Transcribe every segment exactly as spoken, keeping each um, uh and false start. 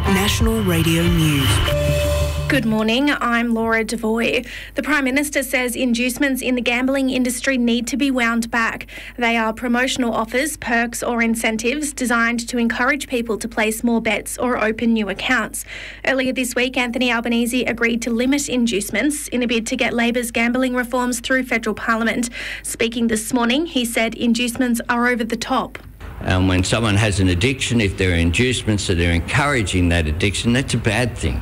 National Radio News. Good morning, I'm Laura Devoy. The Prime Minister says inducements in the gambling industry need to be wound back. They are promotional offers, perks or incentives designed to encourage people to place more bets or open new accounts. Earlier this week, Anthony Albanese agreed to limit inducements in a bid to get Labor's gambling reforms through federal Parliament. Speaking this morning, he said inducements are over the top. And when someone has an addiction, if there are inducements that are encouraging that addiction, that's a bad thing.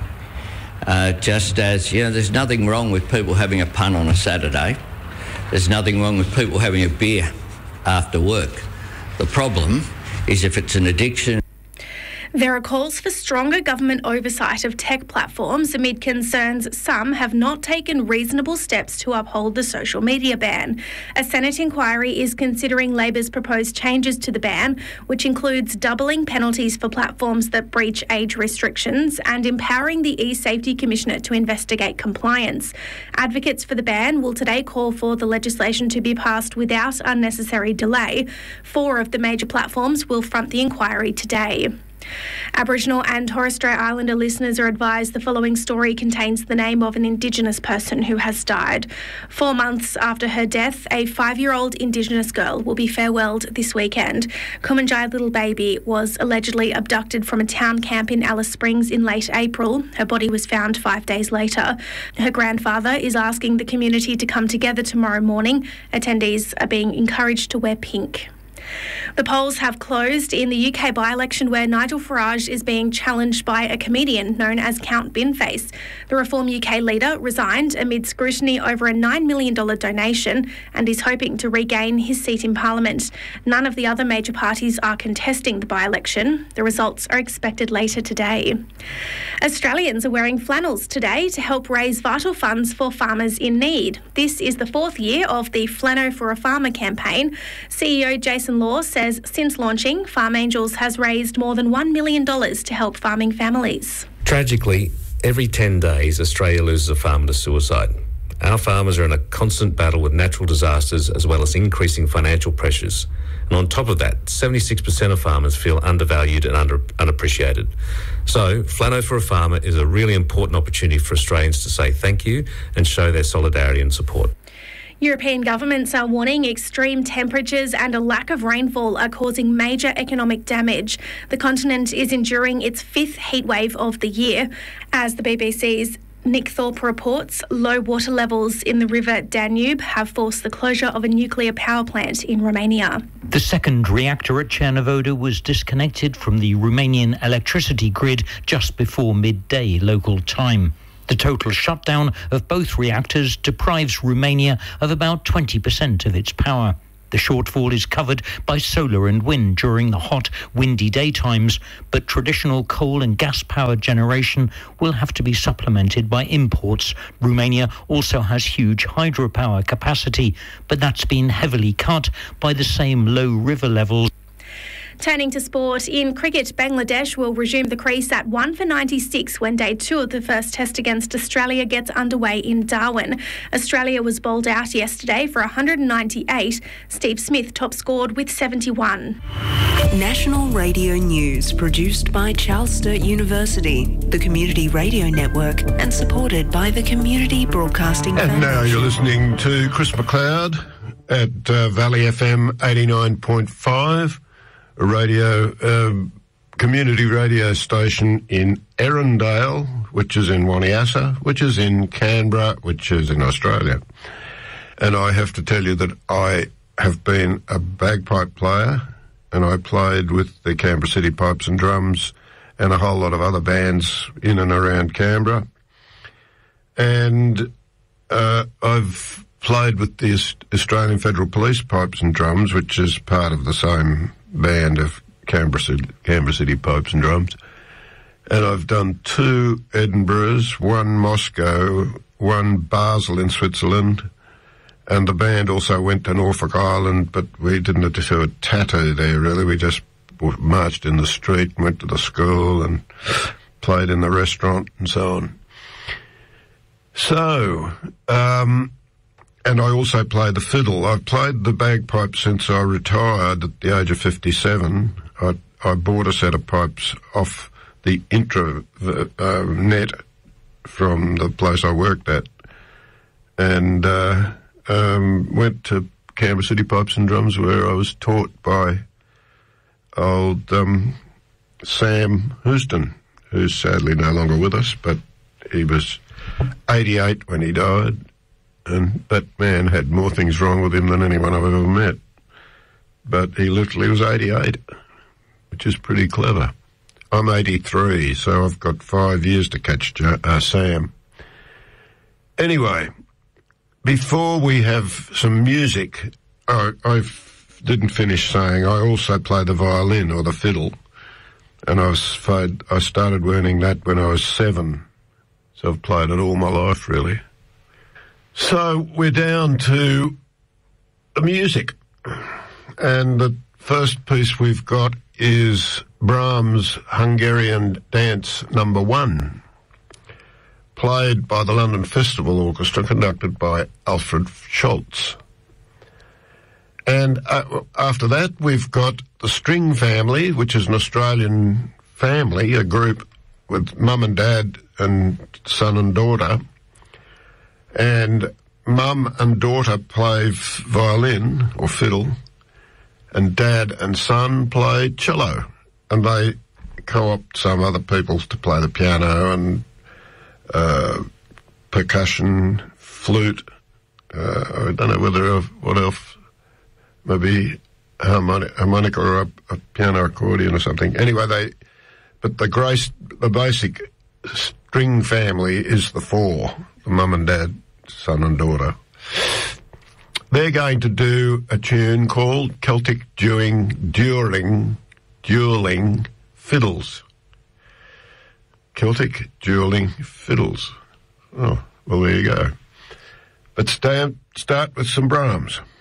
Uh, just as, you know, there's nothing wrong with people having a punt on a Saturday. There's nothing wrong with people having a beer after work. The problem is if it's an addiction. There are calls for stronger government oversight of tech platforms amid concerns some have not taken reasonable steps to uphold the social media ban. A Senate inquiry is considering Labor's proposed changes to the ban, which includes doubling penalties for platforms that breach age restrictions and empowering the e-Safety Commissioner to investigate compliance. Advocates for the ban will today call for the legislation to be passed without unnecessary delay. Four of the major platforms will front the inquiry today. Aboriginal and Torres Strait Islander listeners are advised the following story contains the name of an Indigenous person who has died. Four months after her death, a five-year-old Indigenous girl will be farewelled this weekend. Kumanjai Little Baby was allegedly abducted from a town camp in Alice Springs in late April. Her body was found five days later. Her grandfather is asking the community to come together tomorrow morning. Attendees are being encouraged to wear pink. The polls have closed in the U K by-election where Nigel Farage is being challenged by a comedian known as Count Binface. The Reform U K leader resigned amid scrutiny over a nine million dollars donation and is hoping to regain his seat in Parliament. None of the other major parties are contesting the by-election. The results are expected later today. Australians are wearing flannels today to help raise vital funds for farmers in need. This is the fourth year of the Flano for a Farmer campaign. C E O Jason Law says since launching, Farm Angels has raised more than one million dollars to help farming families. Tragically, every ten days, Australia loses a farmer to suicide. Our farmers are in a constant battle with natural disasters as well as increasing financial pressures. And on top of that, seventy-six percent of farmers feel undervalued and under, unappreciated. So, Flano for a Farmer is a really important opportunity for Australians to say thank you and show their solidarity and support. European governments are warning extreme temperatures and a lack of rainfall are causing major economic damage. The continent is enduring its fifth heatwave of the year. As the B B C's Nick Thorpe reports, low water levels in the river Danube have forced the closure of a nuclear power plant in Romania. The second reactor at Cernavodă was disconnected from the Romanian electricity grid just before midday local time. The total shutdown of both reactors deprives Romania of about twenty percent of its power. The shortfall is covered by solar and wind during the hot, windy daytimes, but traditional coal and gas power generation will have to be supplemented by imports. Romania also has huge hydropower capacity, but that's been heavily cut by the same low river levels. Turning to sport, in cricket, Bangladesh will resume the crease at one for ninety-six when day two of the first test against Australia gets underway in Darwin. Australia was bowled out yesterday for one hundred ninety-eight. Steve Smith top scored with seventy-one. National Radio News, produced by Charles Sturt University, the Community Radio Network, and supported by the Community Broadcasting And Foundation. now you're listening to Chris McLeod at uh, Valley F M eighty-nine point five. A radio, um, community radio station in Erindale, which is in Waniassa, which is in Canberra, which is in Australia. And I have to tell you that I have been a bagpipe player, and I played with the Canberra City Pipes and Drums and a whole lot of other bands in and around Canberra. And uh, I've played with the Australian Federal Police Pipes and Drums, which is part of the same band of Canberra City, Canberra City Pipes and Drums. And I've done two Edinburghs, one Moscow, one Basel in Switzerland, and the band also went to Norfolk Island, but we didn't do a tattoo there really. We just marched in the street and went to the school and played in the restaurant and so on. So, um... and I also play the fiddle. I've played the bagpipe since I retired at the age of fifty-seven. I, I bought a set of pipes off the intranet from the place I worked at, and uh, um, went to Canberra City Pipes and Drums, where I was taught by old um, Sam Houston, who's sadly no longer with us, but he was eighty-eight when he died, and that man had more things wrong with him than anyone I've ever met. But he literally was eighty-eight, which is pretty clever. I'm eighty-three, so I've got five years to catch Jo- uh, Sam. Anyway, before we have some music, I, I f- didn't finish saying I also play the violin or the fiddle, and I was I started learning that when I was seven, so I've played it all my life, really. So we're down to the music, and the first piece we've got is Brahms' Hungarian Dance Number One, played by the London Festival Orchestra, conducted by Alfred Schultz. And uh, after that, we've got the String Family, which is an Australian family, a group with mum and dad and son and daughter. And mum and daughter play violin or fiddle, and dad and son play cello. And they co-opt some other people to play the piano and uh, percussion, flute. Uh, I don't know whether what else, maybe harmonic, harmonica or a, a piano accordion or something. Anyway, they, but the grace, the basic string family is the four: the mum and dad, son and daughter. They're going to do a tune called Celtic Dueling, Dueling, Dueling Fiddles. Celtic Dueling Fiddles. Oh, well, there you go. But start, start with some Brahms.